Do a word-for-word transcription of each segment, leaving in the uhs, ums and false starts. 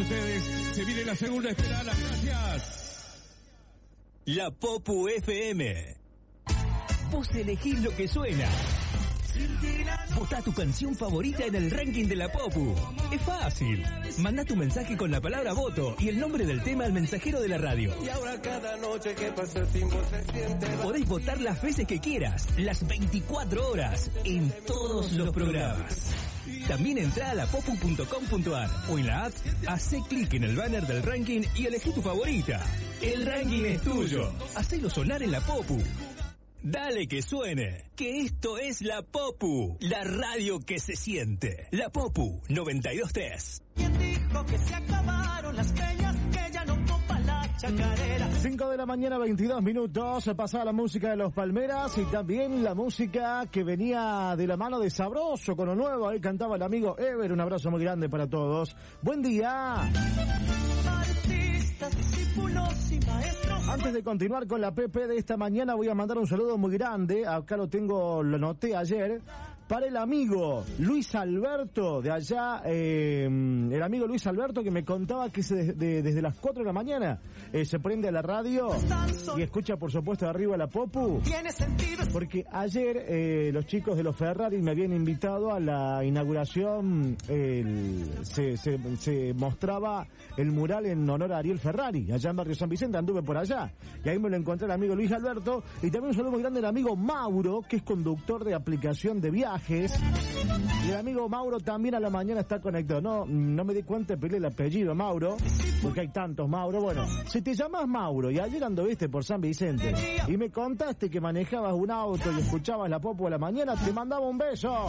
ustedes. Se viene la segunda esperada. Gracias. La Popu F M. Vos elegís lo que suena. Votá tu canción favorita en el ranking de la Popu. Es fácil. Mandá tu mensaje con la palabra voto y el nombre del tema al mensajero de la radio. Y ahora cada noche que pasa el tiempo se siente. Podés votar las veces que quieras, las veinticuatro horas, en todos los programas. También entrá a la popu punto com punto ar o en la app, hacé clic en el banner del ranking y elegí tu favorita. El ranking es tuyo. Hacelo sonar en la Popu. Dale que suene, que esto es la Popu, la radio que se siente. La Popu noventa y dos punto tres. ¿Quién dijo que se acabaron las peñas, que ya no copa la chacarera? cinco de la mañana, veintidós minutos, pasaba la música de los Palmeras y también la música que venía de la mano de Sabroso con lo nuevo. Ahí cantaba el amigo Ever, un abrazo muy grande para todos. Buen día. Artistas, discípulos y maestros. Antes de continuar con la P P de esta mañana, voy a mandar un saludo muy grande. Acá lo tengo, lo noté ayer. Para el amigo Luis Alberto de allá, eh, el amigo Luis Alberto que me contaba que se de, de, desde las cuatro de la mañana eh, se prende a la radio y escucha por supuesto de arriba la Popu. Porque ayer eh, los chicos de los Ferrari me habían invitado a la inauguración, el, se, se, se mostraba el mural en honor a Ariel Ferrari, allá en Barrio San Vicente, anduve por allá. Y ahí me lo encontré el amigo Luis Alberto y también un saludo muy grande al amigo Mauro, que es conductor de aplicación de viajes. Y el amigo Mauro también a la mañana está conectado. No, no me di cuenta de pedirle el apellido Mauro, porque hay tantos Mauro. Bueno, si te llamas Mauro y ayer anduviste por San Vicente y me contaste que manejabas un auto y escuchabas la Popu a la mañana, te mandaba un beso.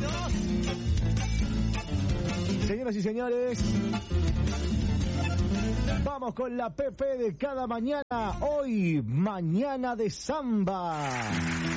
Señoras y señores, vamos con la P P de cada mañana. Hoy, mañana de samba.